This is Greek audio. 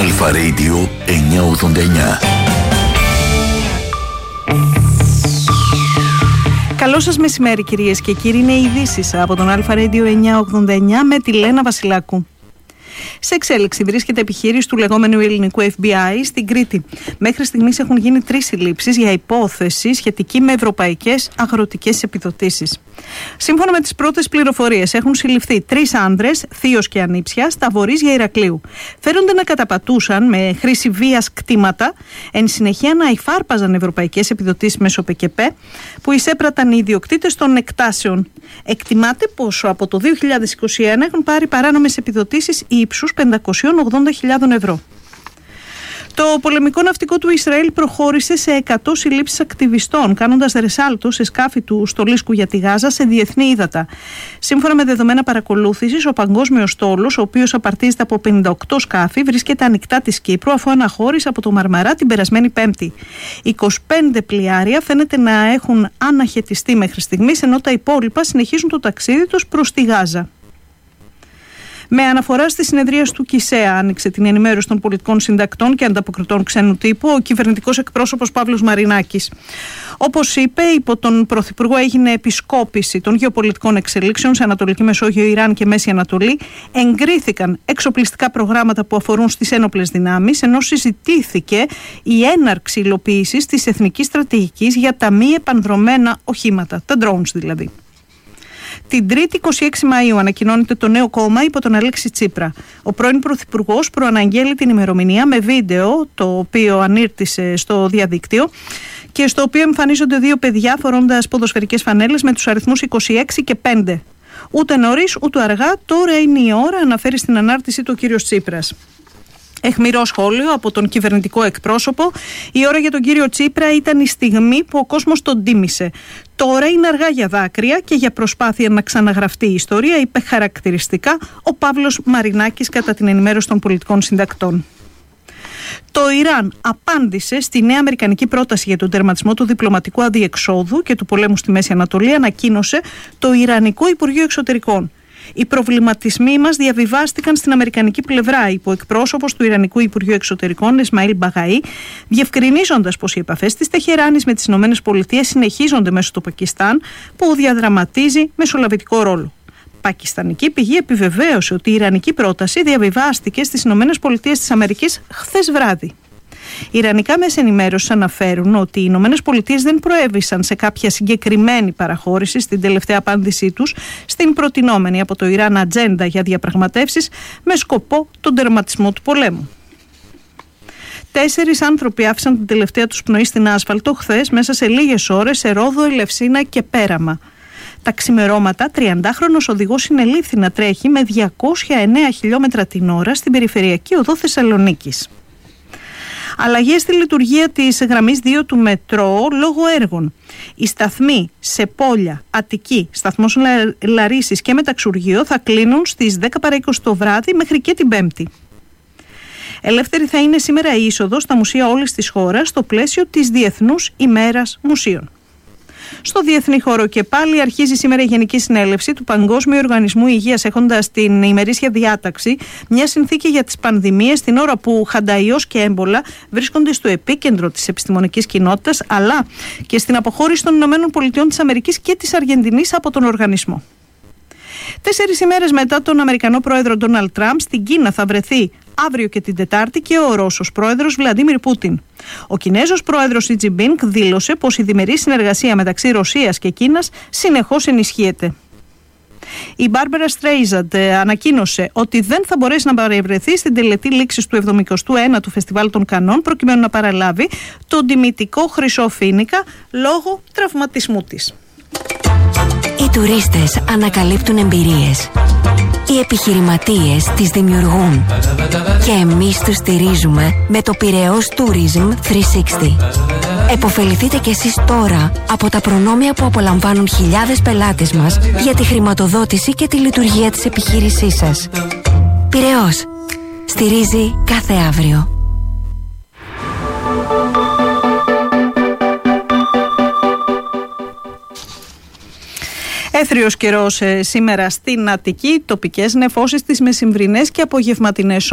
Αλφα Radio 989. Καλό σας μεσημέρι κυρίες και κύριοι, είναι οι ειδήσεις από τον Αλφα Radio 989 με τη Λένα Βασιλάκου. Σε εξέλιξη βρίσκεται επιχείρηση του λεγόμενου ελληνικού FBI στην Κρήτη. Μέχρι στιγμής έχουν γίνει 3 συλλήψεις για υπόθεση σχετική με ευρωπαϊκές αγροτικές επιδοτήσεις. Σύμφωνα με τις πρώτες πληροφορίες, έχουν συλληφθεί 3 άνδρες, θείος και ανήψια, στα βορείσια Ηρακλείου. Φέρονται να καταπατούσαν με χρήση βίας κτήματα, εν συνεχεία να υφάρπαζαν ευρωπαϊκές επιδοτήσεις μέσω ΠΚΠ, που εισέπραταν οι ιδιοκτήτες των εκτάσεων. Εκτιμάται πως από το 2021 έχουν πάρει παράνομες επιδοτήσεις ύψους 580.000 ευρώ. Το πολεμικό ναυτικό του Ισραήλ προχώρησε σε 100 συλλήψεις ακτιβιστών, κάνοντας ρεσάλτο σε σκάφη του στολίσκου για τη Γάζα σε διεθνή ύδατα. Σύμφωνα με δεδομένα παρακολούθησης, ο παγκόσμιος στόλος, ο οποίος απαρτίζεται από 58 σκάφη, βρίσκεται ανοιχτά της Κύπρου αφού αναχώρησε από το Μαρμαρά την περασμένη Πέμπτη. 25 πλοιάρια φαίνεται να έχουν αναχαιτιστεί μέχρι στιγμής, ενώ τα υπόλοιπα συνεχίζουν το ταξίδι τους προς τη Γάζα. Με αναφορά στη συνεδρία του ΚΙΣΕΑ, άνοιξε την ενημέρωση των πολιτικών συντακτών και ανταποκριτών ξένου τύπου ο κυβερνητικός εκπρόσωπος Παύλος Μαρινάκης. Όπως είπε, υπό τον Πρωθυπουργό έγινε επισκόπηση των γεωπολιτικών εξελίξεων σε Ανατολική Μεσόγειο, Ιράν και Μέση Ανατολή. Εγκρίθηκαν εξοπλιστικά προγράμματα που αφορούν στις ένοπλες δυνάμεις, ενώ συζητήθηκε η έναρξη υλοποίησης της εθνικής στρατηγικής για τα μη επανδρωμένα οχήματα, τα drones δηλαδή. Την 3η 26 Μαΐου ανακοινώνεται το νέο κόμμα υπό τον Αλέξη Τσίπρα. Ο πρώην Πρωθυπουργός προαναγγέλει την ημερομηνία με βίντεο, το οποίο ανήρτησε στο διαδίκτυο και στο οποίο εμφανίζονται 2 παιδιά φορώντας ποδοσφαιρικές φανέλες με τους αριθμούς 26 και 5. Ούτε νωρίς ούτε αργά, τώρα είναι η ώρα, αναφέρει στην ανάρτηση του ο κύριος Τσίπρας. Αιχμηρό σχόλιο από τον κυβερνητικό εκπρόσωπο. Η ώρα για τον κύριο Τσίπρα ήταν η στιγμή που ο κόσμος τον τίμησε. Τώρα είναι αργά για δάκρυα και για προσπάθεια να ξαναγραφτεί η ιστορία, είπε χαρακτηριστικά ο Παύλος Μαρινάκης κατά την ενημέρωση των πολιτικών συντακτών. Το Ιράν απάντησε στη νέα αμερικανική πρόταση για τον τερματισμό του διπλωματικού αδιεξόδου και του πολέμου στη Μέση Ανατολή, ανακοίνωσε το Ιρανικό Υπουργείο Εξωτερικών. Οι προβληματισμοί μας διαβιβάστηκαν στην αμερικανική πλευρά, είπε ο εκπρόσωπος του Ιρανικού Υπουργείου Εξωτερικών, Ισμαήλ Μπαγαή, διευκρινίζοντας πως οι επαφές της Τεχεράνης με τις ΗΠΑ συνεχίζονται μέσω του Πακιστάν, που διαδραματίζει μεσολαβητικό ρόλο. Πακιστανική πηγή επιβεβαίωσε ότι η ιρανική πρόταση διαβιβάστηκε στις ΗΠΑ χθες βράδυ. Οι ιρανικά μέσα ενημέρωσης αναφέρουν ότι οι ΗΠΑ δεν προέβησαν σε κάποια συγκεκριμένη παραχώρηση στην τελευταία απάντησή τους στην προτινόμενη από το Ιράν ατζέντα για διαπραγματεύσεις με σκοπό τον τερματισμό του πολέμου. 4 άνθρωποι άφησαν την τελευταία τους πνοή στην άσφαλτο χθες μέσα σε λίγες ώρες σε Ρόδο, Ελευσίνα και Πέραμα. Τα ξημερώματα, 30χρονος οδηγός συνελήφθη να τρέχει με 209 χιλιόμετρα την ώρα στην περιφερειακή οδό Θεσσαλονίκης. Αλλαγές στη λειτουργία της γραμμής 2 του μετρό λόγω έργων. Οι σταθμοί σε Πόλια, Αττική, σταθμός Λαρίσης και Μεταξουργείο θα κλείνουν στις 10 παρά 20 το βράδυ μέχρι και την Πέμπτη. Ελεύθερη θα είναι σήμερα η είσοδος στα μουσεία όλης της χώρας στο πλαίσιο της Διεθνούς ημέρας μουσείων. Στο διεθνή χώρο και πάλι αρχίζει σήμερα η Γενική Συνέλευση του Παγκόσμιου Οργανισμού Υγείας, έχοντας στην ημερήσια διάταξη μια συνθήκη για τις πανδημίες την ώρα που χανταϊός και έμπολα βρίσκονται στο επίκεντρο της επιστημονικής κοινότητας, αλλά και στην αποχώρηση των ΗΠΑ και της Αργεντινής από τον οργανισμό. 4 ημέρες μετά τον Αμερικανό πρόεδρο Ντόναλντ Τραμπ, στην Κίνα θα βρεθεί αύριο και την Τετάρτη και ο Ρώσος πρόεδρος Βλαντίμιρ Πούτιν. Ο Κινέζος πρόεδρος Σι Τζινπίνγκ δήλωσε πως η διμερή συνεργασία μεταξύ Ρωσίας και Κίνας συνεχώς ενισχύεται. Η Μπάρμπερα Στρέιζαντ ανακοίνωσε ότι δεν θα μπορέσει να παρευρεθεί στην τελετή λήξης του 79ου Φεστιβάλ των Κανών προκειμένου να παραλάβει τον τιμητικό χρυσό φοίνικα λόγω τραυματισμού της. Οι τουρίστες ανακαλύπτουν εμπειρίες. Οι επιχειρηματίες τις δημιουργούν. Και εμείς τους στηρίζουμε με το Πειραιώς Tourism 360. Εποφεληθείτε κι εσείς τώρα από τα προνόμια που απολαμβάνουν χιλιάδες πελάτες μας για τη χρηματοδότηση και τη λειτουργία της επιχείρησής σας. Πειραιώς. Στηρίζει κάθε αύριο. Έθριος καιρός σήμερα στην Αττική, τοπικές νεφώσεις τις μεσημβρινές και απογευματινές